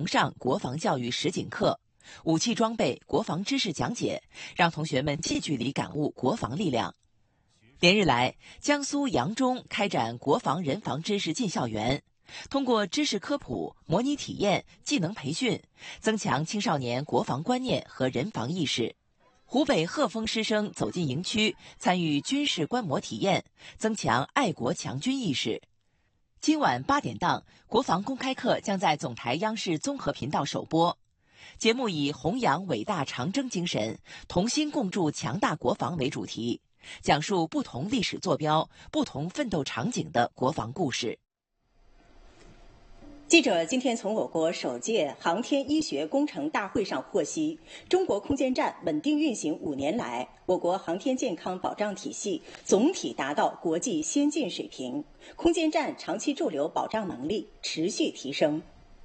崇尚国防教育实景课、武器装备、国防知识讲解，让同学们近距离感悟国防力量。连日来，江苏扬中开展国防人防知识进校园，通过知识科普、模拟体验、技能培训，增强青少年国防观念和人防意识。湖北鹤峰师生走进营区，参与军事观摩体验，增强爱国强军意识。今晚8点档，国防公开课将在总台央视综合频道首播。节目以弘扬伟大长征精神，同心共筑强大国防为主题，讲述不同历史坐标、不同奋斗场景的国防故事。 记者今天从我国首届航天医学工程大会上获悉，中国空间站稳定运行5年来，我国航天健康保障体系总体达到国际先进水平，空间站长期驻留保障能力持续提升。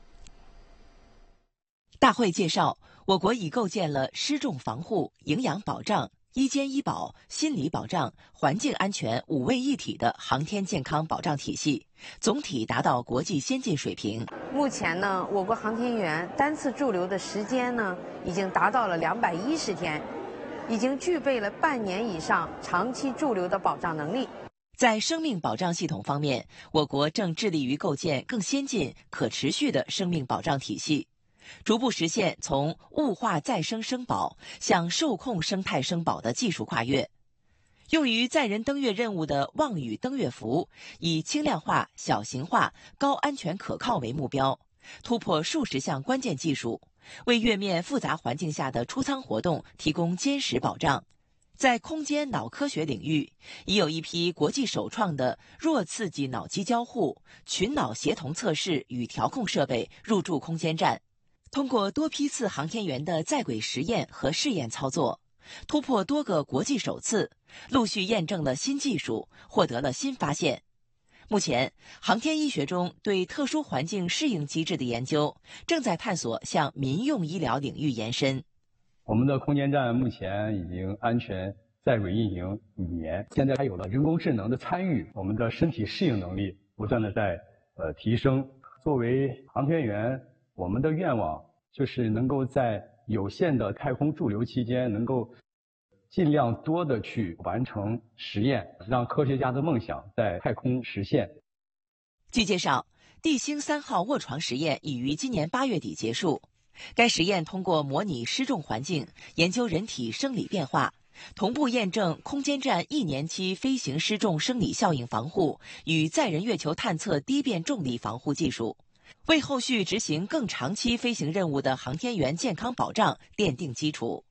大会介绍，我国已构建了失重防护、营养保障、医监医保、心理保障、环境安全5位一体的航天健康保障体系，总体达到国际先进水平。 目前呢，我国航天员单次驻留的时间呢，已经达到了210天，已经具备了半年以上长期驻留的保障能力。 在生命保障系统方面，我国正致力于构建更先进、可持续的生命保障体系，逐步实现从物化再生生保向受控生态生保的技术跨越。用于载人登月任务的望宇登月服，以轻量化、小型化、高安全可靠为目标，突破数十项关键技术，为月面复杂环境下的出舱活动提供坚实保障。在空间脑科学领域，已有一批国际首创的弱刺激脑机交互、群脑协同测试与调控设备入驻空间站。通过多批次航天员的在轨实验和试验操作，突破多个国际首次，陆续验证了新技术，获得了新发现。目前，航天医学中对特殊环境适应机制的研究正在探索向民用医疗领域延伸。 我们的空间站目前已经安全在轨运行5年，现在还有了人工智能的参与，我们的身体适应能力不断的在提升。作为航天员，我们的愿望就是能够在有限的太空驻留期间，能够尽量多的去完成实验，让科学家的梦想在太空实现。 据介绍，地星3号卧床实验已于今年8月底结束。该实验通过模拟失重环境，研究人体生理变化，同步验证空间站1年期飞行失重生理效应防护与载人月球探测低变重力防护技术，为后续执行更长期飞行任务的航天员健康保障奠定基础。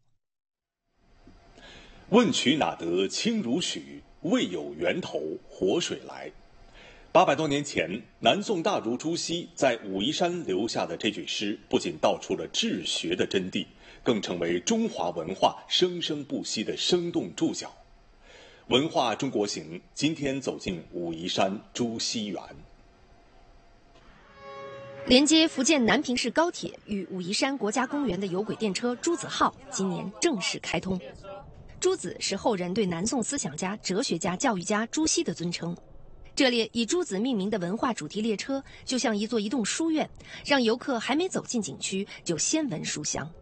问渠哪得清如许，为有源头活水来。800多年前，南宋大儒朱熹在武夷山留下的这句诗，不仅道出了治学的真谛，更成为中华文化生生不息的生动注脚。文化中国行今天走进武夷山朱熹园。 连接福建南平市高铁与武夷山国家公园的有轨电车朱子号今年正式开通。朱子是后人对南宋思想家、哲学家、教育家朱熹的尊称。这列以朱子命名的文化主题列车就像一座移动书院，让游客还没走进景区就先闻书香。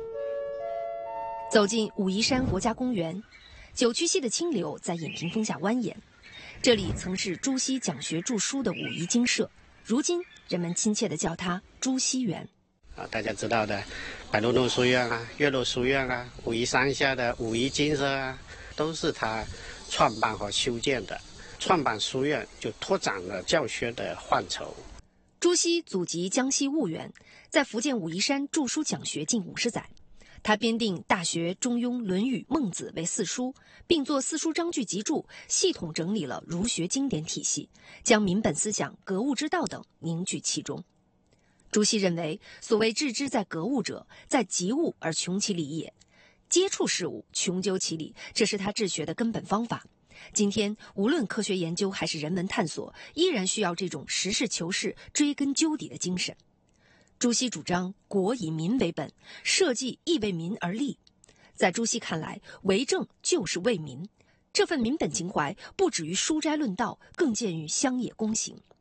走进武夷山国家公园，九曲溪的清流在引屏风下蜿蜒。这里曾是朱熹讲学著书的武夷精舍，如今人们亲切地叫它朱熹园。 大家知道的白鹿洞书院啊、岳麓书院啊、武夷山下的武夷精舍啊，都是他创办和修建的。创办书院就拓展了教学的范畴。 朱熹祖籍江西婺源，在福建武夷山著书讲学近50载。他编定《大学》《中庸》《论语》《孟子》为4书，并作四书章句集注，系统整理了儒学经典体系，将民本思想、格物之道等凝聚其中。朱熹认为，所谓致知在格物者，在及物而穷其理也。接触事物，穷究其理，这是他治学的根本方法。今天，无论科学研究还是人文探索，依然需要这种实事求是、追根究底的精神。朱熹主张国以民为本，社稷亦为民而立。在朱熹看来，为政就是为民，这份民本情怀不止于书斋论道，更见于乡野公行。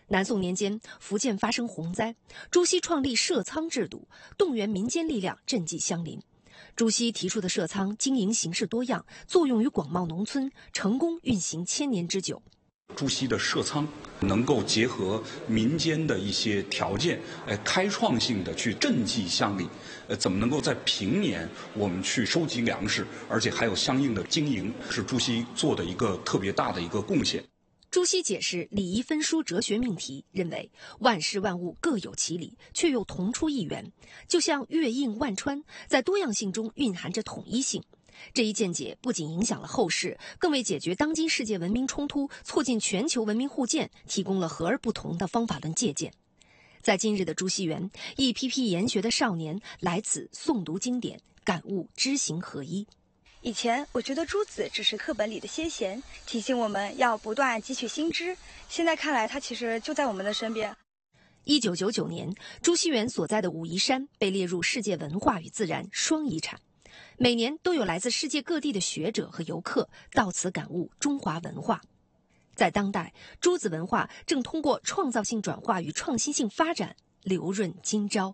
南宋年间，福建发生洪灾，朱熹创立社仓制度，动员民间力量赈济乡邻。朱熹提出的社仓经营形式多样，作用于广袤农村，成功运行1000年之久。 朱熹的社仓能够结合民间的一些条件，开创性的去赈济乡里，怎么能够在平年我们去收集粮食，而且还有相应的经营，是朱熹做的一个特别大的一个贡献。 朱熹解释礼仪分殊哲学命题，认为万事万物各有其理，却又同出一源，就像月映万川，在多样性中蕴含着统一性。这一见解不仅影响了后世，更为解决当今世界文明冲突、促进全球文明互鉴提供了和而不同的方法论借鉴。在今日的朱熹园，一批批研学的少年来此诵读经典，感悟知行合一。 以前我觉得诸子只是课本里的先贤，提醒我们要不断汲取新知。现在看来，他其实就在我们的身边。 1999年，朱熹园所在的武夷山被列入世界文化与自然双遗产。每年都有来自世界各地的学者和游客到此感悟中华文化。在当代，诸子文化正通过创造性转化与创新性发展，流润今朝。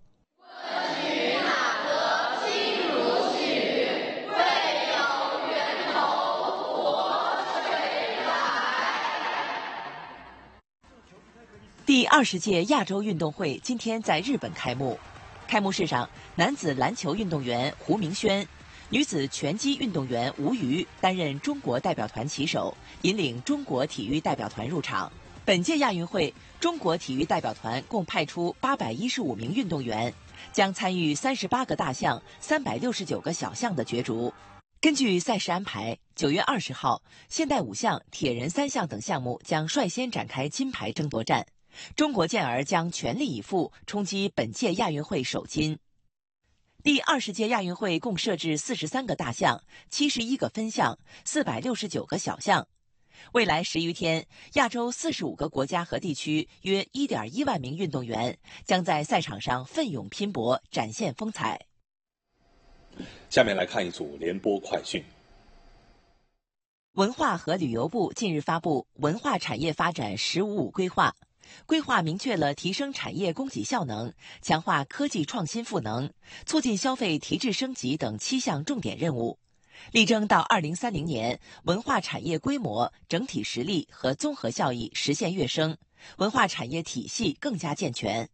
第20届亚洲运动会今天在日本开幕。开幕式上，男子篮球运动员胡明轩、女子拳击运动员吴瑜担任中国代表团旗手，引领中国体育代表团入场。本届亚运会，中国体育代表团共派出815名运动员，将参与38个大项、369个小项的角逐。根据赛事安排，9月20号，现代5项、铁人3项等项目将率先展开金牌争夺战。中国健儿将全力以赴冲击本届亚运会首金。第20届亚运会共设置43个大项、71个分项、469个小项。未来10余天，亚洲45个国家和地区约1.1万名运动员将在赛场上奋勇拼搏，展现风采。 下面来看一组联播快讯。 文化和旅游部近日发布《文化产业发展“15+5”规划》。规划明确了提升产业供给效能、强化科技创新赋能、促进消费提质升级等7项重点任务，力争到2030年，文化产业规模、整体实力和综合效益实现跃升，文化产业体系更加健全。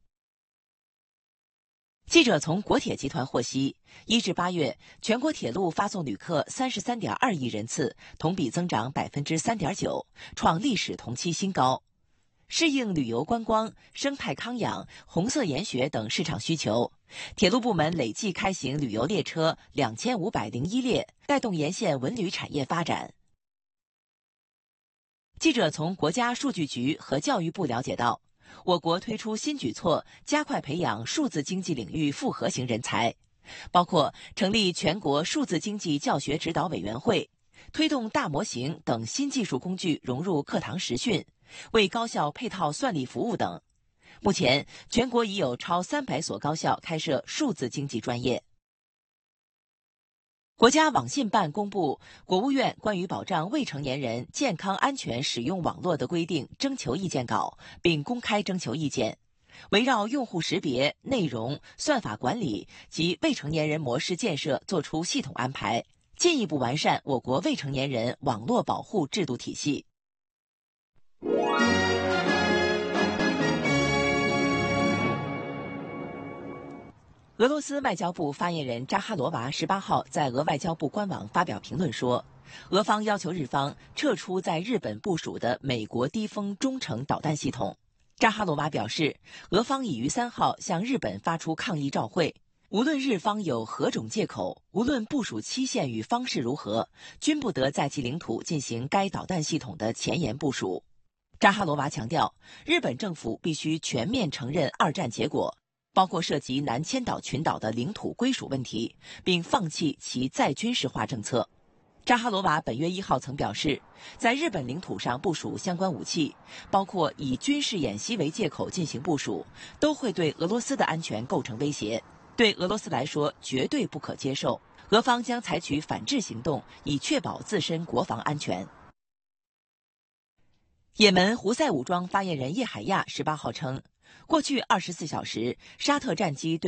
记者从国铁集团获悉，1至8月，全国铁路发送旅客33.2亿人次，同比增长3.9%，创历史同期新高。适应旅游观光、生态康养、红色研学等市场需求，铁路部门累计开行旅游列车2501列，带动沿线文旅产业发展。记者从国家数据局和教育部了解到，我国推出新举措，加快培养数字经济领域复合型人才，包括成立全国数字经济教学指导委员会，推动大模型等新技术工具融入课堂实训，为高校配套算力服务等。目前，全国已有超300所高校开设数字经济专业。国家网信办公布国务院关于保障未成年人健康安全使用网络的规定征求意见稿，并公开征求意见，围绕用户识别、内容、算法管理及未成年人模式建设作出系统安排，进一步完善我国未成年人网络保护制度体系。俄罗斯外交部发言人扎哈罗娃18号在俄外交部官网发表评论说，俄方要求日方撤出在日本部署的美国低风中程导弹系统。扎哈罗娃表示，俄方已于3号向日本发出抗议照会，无论日方有何种借口，无论部署期限与方式如何，均不得在其领土进行该导弹系统的前沿部署。扎哈罗娃强调，日本政府必须全面承认二战结果，包括涉及南千岛群岛的领土归属问题，并放弃其再军事化政策。扎哈罗娃本月1号曾表示，在日本领土上部署相关武器，包括以军事演习为借口进行部署，都会对俄罗斯的安全构成威胁，对俄罗斯来说绝对不可接受。俄方将采取反制行动，以确保自身国防安全。 也门胡塞武装发言人叶海亚18号称，过去24小时，沙特战机对